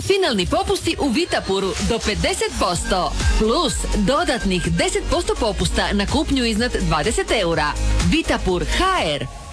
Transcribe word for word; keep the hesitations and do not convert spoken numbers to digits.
Finalni popusti u Vitapuru do pedeset posto. Plus dodatnih deset posto popusta na kupnju iznad dvadeset eura. Vitapur ha er.